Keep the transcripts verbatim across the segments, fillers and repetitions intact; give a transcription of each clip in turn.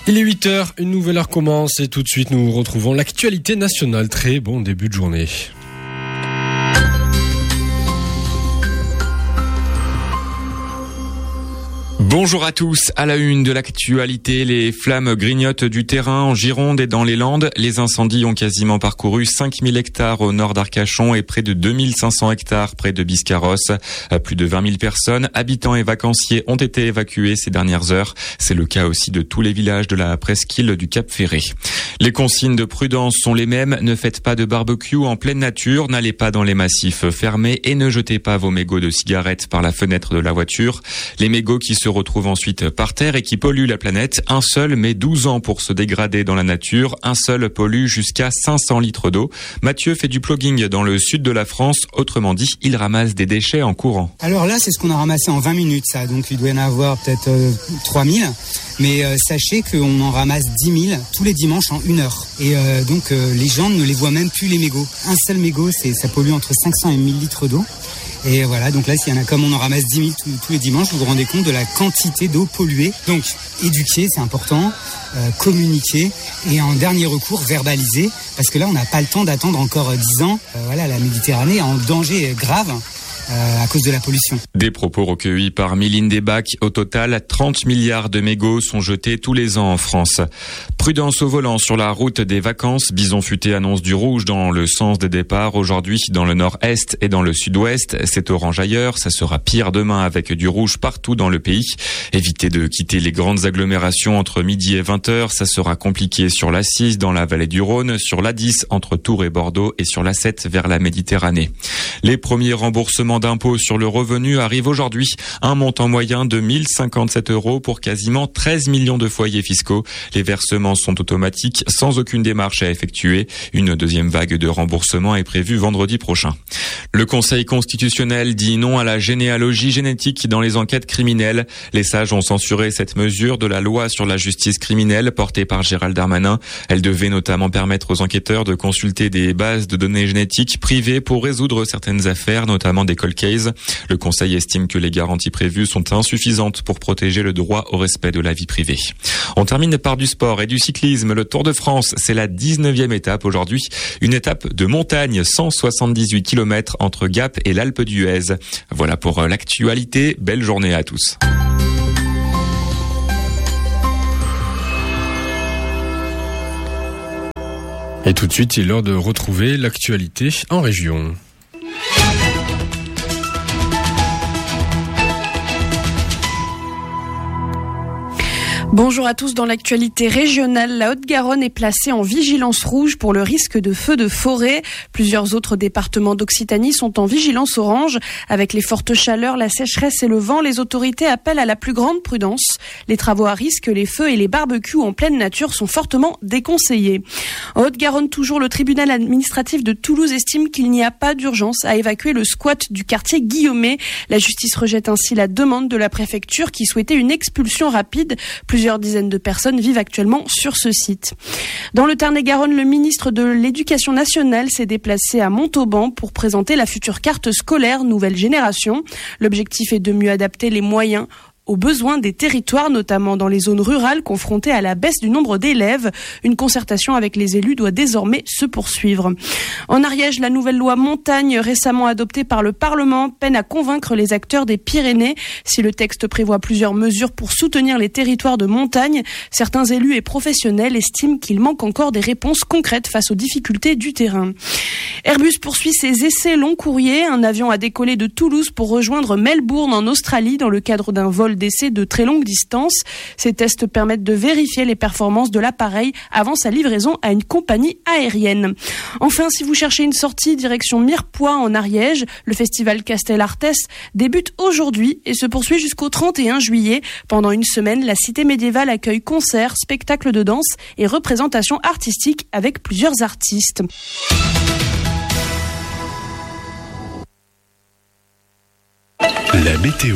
Il est huit heures, une nouvelle heure commence et tout de suite nous retrouvons l'actualité nationale. Très bon début de journée. Bonjour à tous. À la une de l'actualité, les flammes grignotent du terrain en Gironde et dans les Landes. Les incendies ont quasiment parcouru cinq mille hectares au nord d'Arcachon et près de deux mille cinq cents hectares près de Biscarrosse. Plus de vingt mille personnes, habitants et vacanciers ont été évacués ces dernières heures. C'est le cas aussi de tous les villages de la presqu'île du Cap Ferré. Les consignes de prudence sont les mêmes. Ne faites pas de barbecue en pleine nature, n'allez pas dans les massifs fermés et ne jetez pas vos mégots de cigarettes par la fenêtre de la voiture. Les mégots qui se retrouvent ensuite par terre et qui polluent la planète. Un seul met douze ans pour se dégrader dans la nature. Un seul pollue jusqu'à cinq cents litres d'eau. Mathieu fait du plogging dans le sud de la France. Autrement dit, il ramasse des déchets en courant. Alors là, c'est ce qu'on a ramassé en vingt minutes, ça. Donc il doit y en avoir peut-être euh, trois mille. Mais euh, sachez qu'on en ramasse dix mille tous les dimanches en une heure. Et euh, donc euh, les gens ne les voient même plus, les mégots. Un seul mégot, c'est, ça pollue entre cinq cents et mille litres d'eau. Et voilà, donc là, s'il y en a, comme on en ramasse dix mille tous, tous les dimanches, vous vous rendez compte de la quantité d'eau polluée. Donc, éduquer, c'est important, euh, communiquer et en dernier recours, verbaliser, parce que là, on n'a pas le temps d'attendre encore dix ans. Euh, voilà, la Méditerranée est en danger grave. Euh, à cause de la pollution. Des propos recueillis par Mylène Desbac. Au total, trente milliards de mégots sont jetés tous les ans en France. Prudence au volant sur la route des vacances. Bison Futé annonce du rouge dans le sens des départs. Aujourd'hui, dans le nord-est et dans le sud-ouest, c'est orange ailleurs. Ça sera pire demain avec du rouge partout dans le pays. Évitez de quitter les grandes agglomérations entre midi et vingt heures. Ça sera compliqué sur l'A six dans la vallée du Rhône, sur l'A dix entre Tours et Bordeaux et sur l'A sept vers la Méditerranée. Les premiers remboursements d'impôts sur le revenu arrive aujourd'hui. Un montant moyen de mille cinquante-sept euros pour quasiment treize millions de foyers fiscaux. Les versements sont automatiques, sans aucune démarche à effectuer. Une deuxième vague de remboursement est prévue vendredi prochain. Le Conseil constitutionnel dit non à la généalogie génétique dans les enquêtes criminelles. Les sages ont censuré cette mesure de la loi sur la justice criminelle portée par Gérald Darmanin. Elle devait notamment permettre aux enquêteurs de consulter des bases de données génétiques privées pour résoudre certaines affaires, notamment des cold cases. Le Conseil estime que les garanties prévues sont insuffisantes pour protéger le droit au respect de la vie privée. On termine par du sport et du cyclisme. Le Tour de France, c'est la dix-neuvième étape aujourd'hui. Une étape de montagne, cent soixante-dix-huit kilomètres entre Gap et l'Alpe d'Huez. Voilà pour l'actualité. Belle journée à tous. Et tout de suite, il est l'heure de retrouver l'actualité en région. Bonjour à tous. Dans l'actualité régionale, la Haute-Garonne est placée en vigilance rouge pour le risque de feux de forêt. Plusieurs autres départements d'Occitanie sont en vigilance orange. Avec les fortes chaleurs, la sécheresse et le vent, les autorités appellent à la plus grande prudence. Les travaux à risque, les feux et les barbecues en pleine nature sont fortement déconseillés. En Haute-Garonne, toujours, le tribunal administratif de Toulouse estime qu'il n'y a pas d'urgence à évacuer le squat du quartier Guillaumet. La justice rejette ainsi la demande de la préfecture qui souhaitait une expulsion rapide. Plusieurs Plusieurs dizaines de personnes vivent actuellement sur ce site. Dans le Tarn-et-Garonne, le ministre de l'Éducation nationale s'est déplacé à Montauban pour présenter la future carte scolaire nouvelle génération. L'objectif est de mieux adapter les moyens aux besoins des territoires, notamment dans les zones rurales confrontées à la baisse du nombre d'élèves. Une concertation avec les élus doit désormais se poursuivre. En Ariège, la nouvelle loi montagne récemment adoptée par le Parlement peine à convaincre les acteurs des Pyrénées. Si le texte prévoit plusieurs mesures pour soutenir les territoires de montagne, certains élus et professionnels estiment qu'il manque encore des réponses concrètes face aux difficultés du terrain. Airbus poursuit ses essais long courriers. Un avion a décollé de Toulouse pour rejoindre Melbourne en Australie dans le cadre d'un vol d'essais de très longue distance. Ces tests permettent de vérifier les performances de l'appareil avant sa livraison à une compagnie aérienne. Enfin, si vous cherchez une sortie direction Mirepoix en Ariège, le festival Castel-Artès débute aujourd'hui et se poursuit jusqu'au trente et un juillet. Pendant une semaine, la cité médiévale accueille concerts, spectacles de danse et représentations artistiques avec plusieurs artistes. La météo.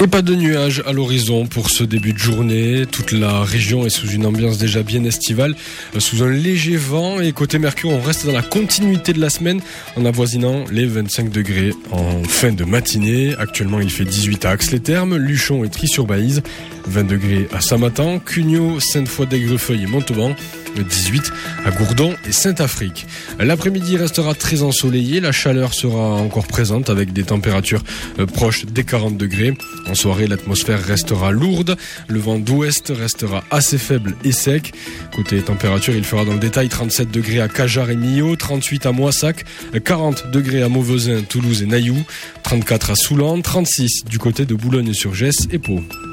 Et pas de nuages à l'horizon pour ce début de journée. Toute la région est sous une ambiance déjà bien estivale, sous un léger vent. Et côté Mercure, on reste dans la continuité de la semaine en avoisinant les vingt-cinq degrés en fin de matinée. Actuellement, il fait dix-huit à Ax-les-Thermes, Luchon et Tri-sur-Baïse. vingt degrés à Samatan, Cugnot, Sainte-Foy-d'Aigrefeuille et Montauban. dix-huit à Gourdon et Saint-Afrique. L'après-midi restera très ensoleillé. La chaleur sera encore présente avec des températures proches des quarante degrés. En soirée, l'atmosphère restera lourde. Le vent d'ouest restera assez faible et sec. Côté température, il fera dans le détail trente-sept degrés à Cajar et Millau, trente-huit à Moissac, quarante degrés à Mauvezin, Toulouse et Nailloux, trente-quatre à Soulan, trente-six du côté de Boulogne-sur-Gesse et Pau.